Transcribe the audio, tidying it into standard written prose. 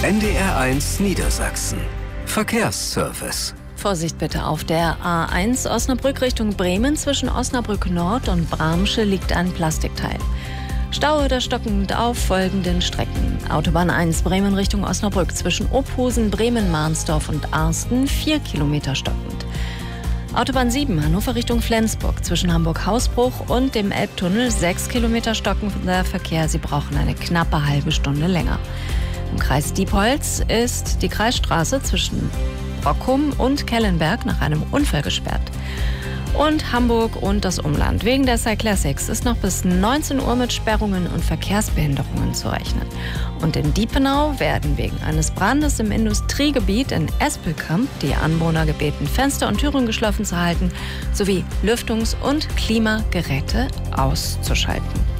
NDR1 Niedersachsen. Verkehrsservice. Vorsicht bitte auf der A1 Osnabrück Richtung Bremen. Zwischen Osnabrück Nord und Bramsche liegt ein Plastikteil. Stau oder stockend auf folgenden Strecken. Autobahn 1 Bremen Richtung Osnabrück. Zwischen Ophusen, Bremen-Mahnsdorf und Arsten 4 Kilometer stockend. Autobahn 7 Hannover Richtung Flensburg. Zwischen Hamburg-Hausbruch und dem Elbtunnel 6 Kilometer stockender Verkehr. Sie brauchen eine knappe halbe Stunde länger. Im Kreis Diepholz ist die Kreisstraße zwischen Ockum und Kellenberg nach einem Unfall gesperrt. Und Hamburg und das Umland. Wegen der Cyclassics ist noch bis 19 Uhr mit Sperrungen und Verkehrsbehinderungen zu rechnen. Und in Diepenau werden wegen eines Brandes im Industriegebiet in Espelkamp die Anwohner gebeten, Fenster und Türen geschlossen zu halten, sowie Lüftungs- und Klimageräte auszuschalten.